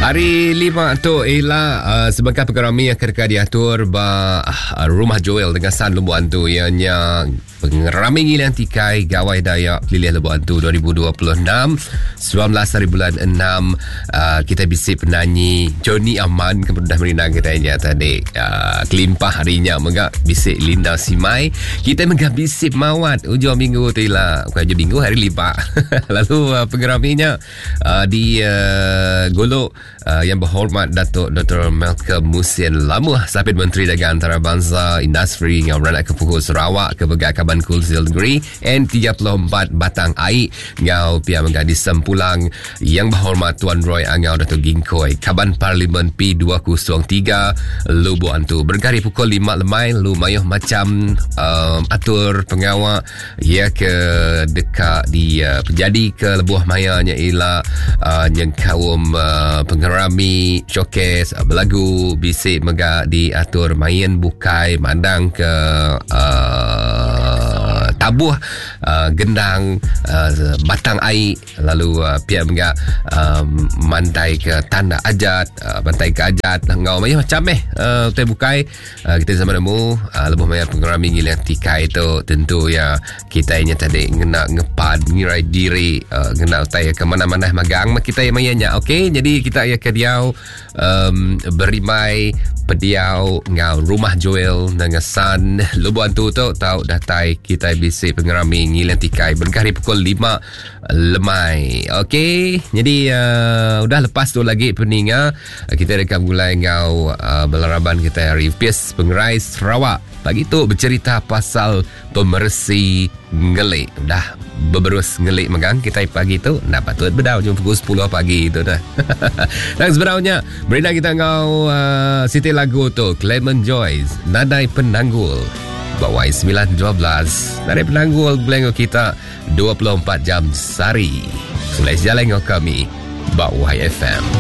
Hari 5 tu ialah sebagai pengerami yang akan diatur rumah Joel dengan San Lubuk Hantu ianya pengerami ngilang tikai gawai Dayak Liliah Lubuk Hantu 2026 19 hari bulan 6. Kita bisik penyanyi Johnny Aman kemudian merinang katanya tadi kelimpah harinya megak bisik Linda Simai. Kita megak bisik mawat ujung minggu tu ialah bukan ujung minggu, hari 5. Lalu pengeraminya di golok yang berhormat Datuk Dr. Malcolm Musin Lamuh Sapit Menteri Dagang Antarabangsa Industri yang beranak ke Pukul Sarawak ke Begat Kaban Kulzil Negeri N34 Batang Air ngau pihak menggadi sempulang yang berhormat Tuan Roy Angau Datuk Ginkoi Kaban Parlimen P203 Lubuk Hantu bergari pukul 5 lemai lu mayuh macam atur pengawal ia ke dekat di penjadi ke lebuh mayanya ialah yang kaum pengerami showcase berlagu bisik megak diatur main bukai mandang ke tabuh gendang batang air lalu pihak megak mantai ke tanda ajat bantai ke ajat ngau macam utai bukai kita sama nemu lebuh maya pengerami ngilang tikai itu tentu ya kita ini tadi ngena ngepad ngirai diri ngena utai ke mana-mana magang kita yang mayanya okey jadi kita ya ke diau berimai pediau ngau rumah Joel dengan San Lubuk Hantu tu tahu datai kita bisik pengerami ngilang tikai bergari pukul 5 lemai. Okey jadi udah lepas tu lagi peninga kita rekam mulai ngau belaraban kita hari UPS Pengerai Sarawak pagi tu bercerita pasal pemersi ngelik dah beberus ngelik megang kita pagi tu nak patut berdau jam pukul 10 pagi tu dah. Dan sebenarnya berita kita ngau Siti lagu tu Clement Joyce Nadai Penanggul bawai 912 Nadai Penanggul belenggu kita 24 jam sehari. Sulai jalan ngau kami Bawai FM.